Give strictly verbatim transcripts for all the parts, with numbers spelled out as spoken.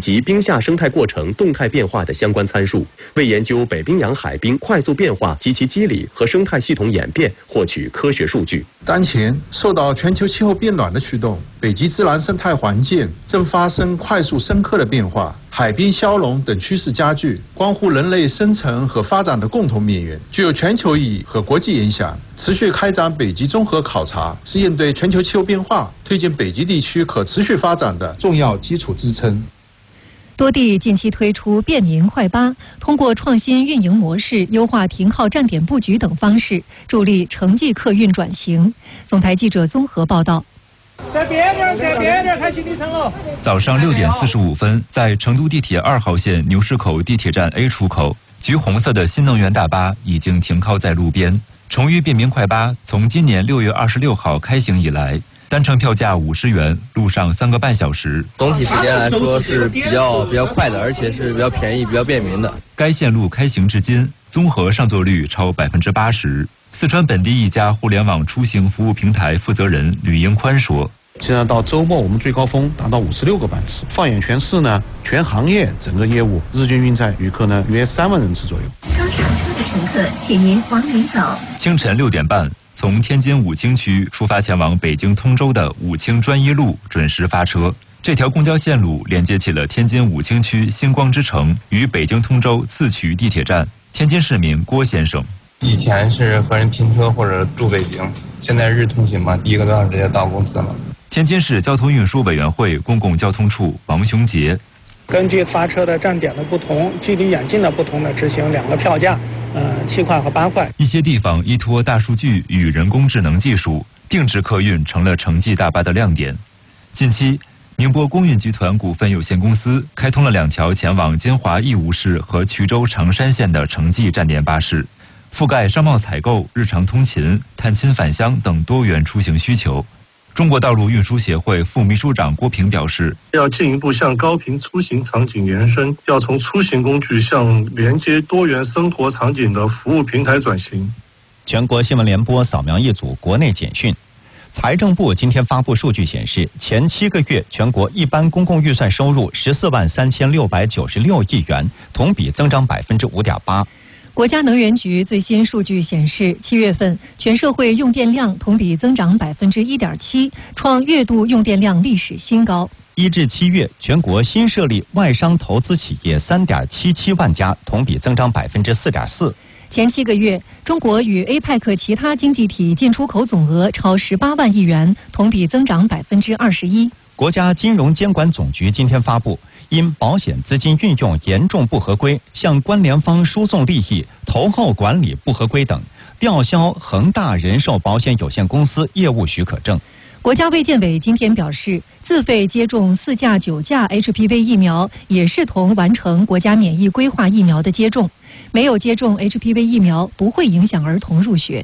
及冰下生态过程动态变化的相关参数，为研究北冰洋海冰快速变化及其机理和生态系统演变获取科学数据。 当前受到全球气候变暖的驱动，北极自然生态环境正发生快速深刻的变化，海冰消融等趋势加剧，关乎人类生存和发展的共同命运，具有全球意义和国际影响。持续开展北极综合考察，是应对全球气候变化、推进北极地区可持续发展的重要基础支撑。 多地近期推出便民快巴，通过创新运营模式、优化停靠站点布局等方式，助力城际客运转型。总台记者综合报道。 再别点，再别点，开启里程了。 早上六点四十五分，在成都地铁二号线牛市口地铁站 A 出口，橘红色的新能源大巴已经停靠在路边。成渝便民快巴从今年六月二十六号开行以来，单程票价五十元，路上三个半小时。 总体时间来说是比较比较快的，而且是比较便宜、比较便民的。 该线路开行至今，综合上座率超百分之八十。四川本地一家互联网出行服务平台负责人吕英宽说：“ 现在到周末，我们最高峰达到五十六个班次。放眼全市呢，全行业整个业务日均运载旅客呢约三万人次左右。 刚上车的乘客，请您往里走。” 清晨六点半，从天津武清区出发前往北京通州的武清专一路准时发车。这条公交线路连接起了天津武清区星光之城与北京通州次渠地铁站。天津市民郭先生：“ 以前是和人拼车或者住北京，现在日通勤嘛，第一个多小时直接到公司了。” 天津市交通运输委员会公共交通处王雄杰：“ 根据发车的站点的不同、距离远近的不同的执行两个票价，呃，七块和八块。” 一些地方依托大数据与人工智能技术，定制客运成了城际大巴的亮点。近期，宁波公运集团股份有限公司开通了两条前往金华义乌市和衢州长山县的城际站点巴士，覆盖商贸采购、日常通勤、探亲返乡等多元出行需求。中国道路运输协会副秘书长郭平表示， 要进一步向高频出行场景延伸，要从出行工具向连接多元生活场景的服务平台转型。 全国新闻联播扫描一组国内简讯。财政部今天发布数据显示，前七个月全国一般公共预算收入十四万三千六百九十六亿元，同比增长百分之五点八。 国家能源局最新数据显示，七月份全社会用电量同比增长百分之一点七，创月度用电量历史新高。 一至七月，全国新设立外商投资企业三点七七万家，同比增长百分之四点四。 前七个月，中国与 A P E C 其他经济体进出口总额超十八万亿元，同比增长百分之二十一。 国家金融监管总局今天发布，因保险资金运用严重不合规，向关联方输送利益、投后管理不合规等，吊销恒大人寿保险有限公司业务许可证。 国家卫健委今天表示，自费接种四价九价 H P V 疫苗也视同完成国家免疫规划疫苗的接种，没有接种 H P V 疫苗不会影响儿童入学。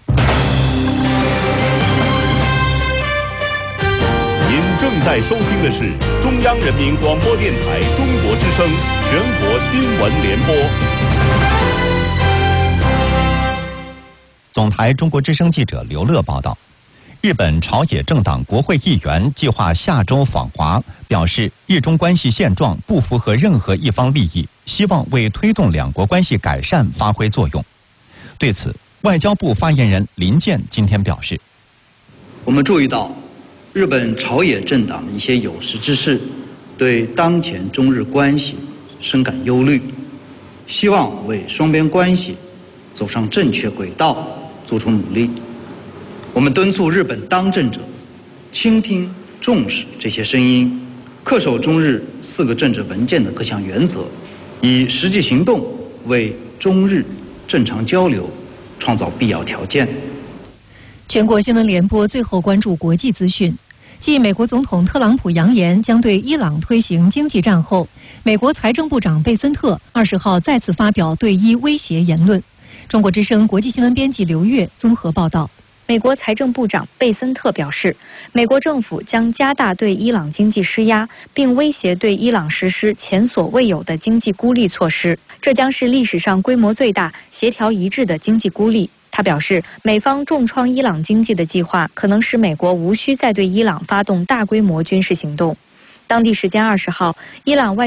您正在收听的是中央人民广播电台中国之声全国新闻联播。 总台中国之声记者刘乐报道。日本朝野政党国会议员计划下周访华，表示日中关系现状不符合任何一方利益，希望为推动两国关系改善发挥作用。对此，外交部发言人林健今天表示， 我们注意到日本朝野政党的一些有识之士对当前中日关系深感忧虑，希望为双边关系走上正确轨道做出努力。我们敦促日本当政者倾听重视这些声音，恪守中日四个政治文件的各项原则，以实际行动为中日正常交流创造必要条件。 全国新闻联播最后关注国际资讯。继美国总统特朗普扬言将对伊朗推行经济战后，美国财政部长贝森特二十号再次发表对伊威胁言论。中国之声国际新闻编辑刘月综合报道。 美国财政部长贝森特表示，美国政府将加大对伊朗经济施压，并威胁对伊朗实施前所未有的经济孤立措施，这将是历史上规模最大、协调一致的经济孤立。他表示，美方重创伊朗经济的计划可能使美国无需再对伊朗发动大规模军事行动。当地时间二十号，伊朗外